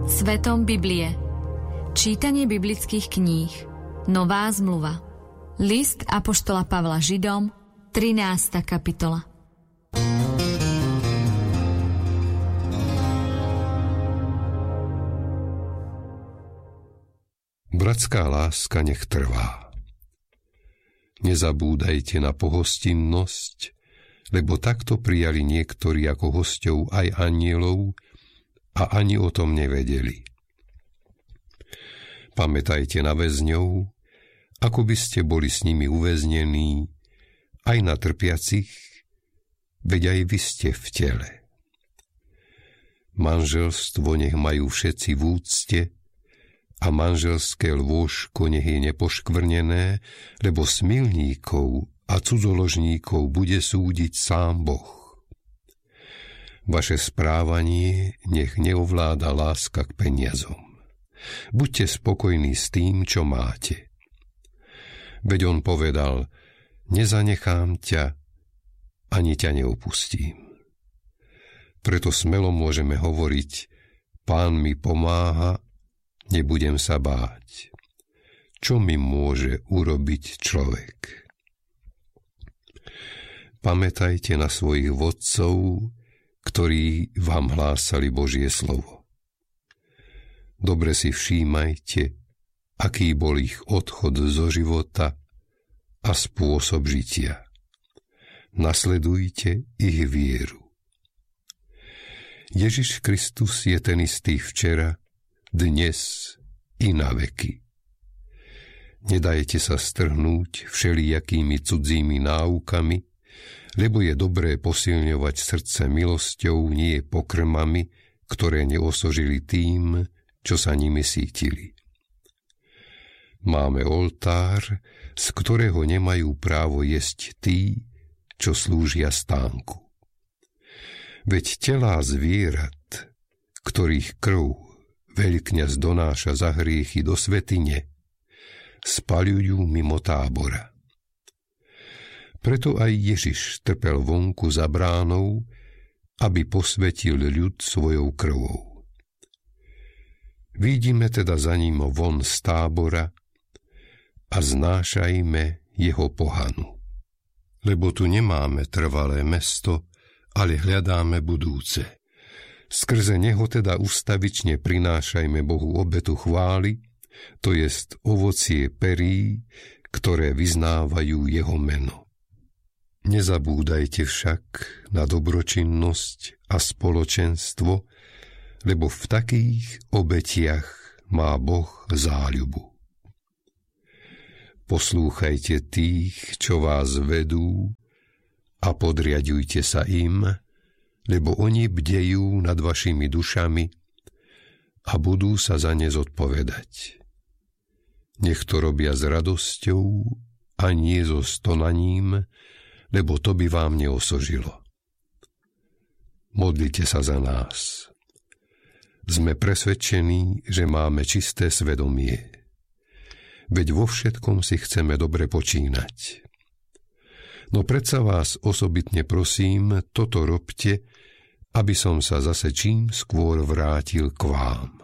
Svetom Biblie. Čítanie biblických kníh. Nová zmluva. List apoštola Pavla Židom, 13. kapitola. Bratská láska nech trvá. Nezabúdajte na pohostinnosť, lebo takto prijali niektorí ako hosťov aj anjelov a ani o tom nevedeli. Pamätajte na väzňov, ako by ste boli s nimi uväznení, aj na trpiacich, veď aj vy ste v tele. Manželstvo nech majú všetci v úcte a manželské lôžko nech je nepoškvrnené, lebo smilníkov a cudzoložníkov bude súdiť sám Boh. Vaše správanie nech neovláda láska k peniazom. Buďte spokojní s tým, čo máte. Veď on povedal, nezanechám ťa, ani ťa neopustím. Preto smelo môžeme hovoriť, Pán mi pomáha, nebudem sa báť. Čo mi môže urobiť človek? Pamätajte na svojich vodcov, ktorí vám hlásali Božie slovo. Dobre si všímajte, aký bol ich odchod zo života a spôsob žitia. Nasledujte ich vieru. Ježiš Kristus je ten istý včera, dnes i na veky. Nedajte sa strhnúť všelijakými cudzími náukami, lebo je dobré posilňovať srdce milosťou, nie pokrmami, ktoré neosožili tým, čo sa nimi sítili. Máme oltár, z ktorého nemajú právo jesť tí, čo slúžia stánku. Veď telá zvierat, ktorých krv veľkňaz donáša za hriechy do svätyne, spaľujú mimo tábora. Preto aj Ježiš trpel vonku za bránou, aby posvetil ľud svojou krvou. Vidíme teda za ním von z tábora a znášajme jeho pohanu. Lebo tu nemáme trvalé mesto, ale hľadáme budúce. Skrze neho teda ustavične prinášajme Bohu obetu chvály, to jest ovocie perí, ktoré vyznávajú jeho meno. Nezabúdajte však na dobročinnosť a spoločenstvo, lebo v takých obetiach má Boh záľubu. Poslúchajte tých, čo vás vedú, a podriaďujte sa im, lebo oni bdejú nad vašimi dušami a budú sa za ne zodpovedať. Nech to robia s radosťou a nie so stonaním, lebo to by vám neosožilo. Modlite sa za nás. Sme presvedčení, že máme čisté svedomie. Veď vo všetkom si chceme dobre počínať. No predsa vás osobitne prosím, toto robte, aby som sa zase čím skôr vrátil k vám.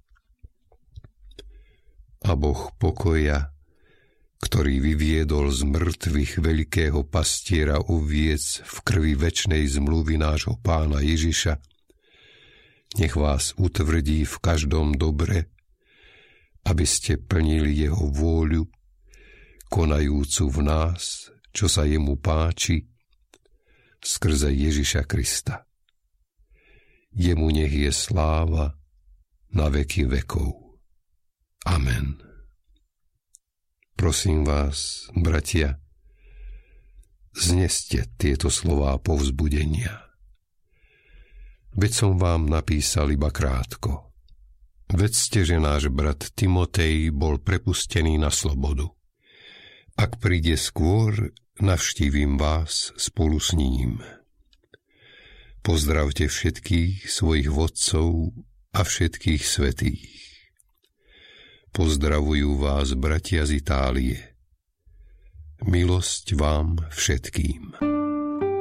A Boh pokoja, ktorý vyviedol z mŕtvych veľkého pastiera oviec v krvi večnej zmluvy nášho Pána Ježiša, nech vás utvrdí v každom dobre, aby ste plnili jeho vôľu, konajúcu v nás, čo sa jemu páči, skrze Ježiša Krista. Jemu nech je sláva na veky vekov. Amen. Prosím vás, bratia, zneste tieto slová povzbudenia. Veď som vám napísal iba krátko. Vedzte, že náš brat Timotej bol prepustený na slobodu. Ak príde skôr, navštívim vás spolu s ním. Pozdravte všetkých svojich vodcov a všetkých svätých. Pozdravujú vás bratia z Itálie. Milosť vám všetkým.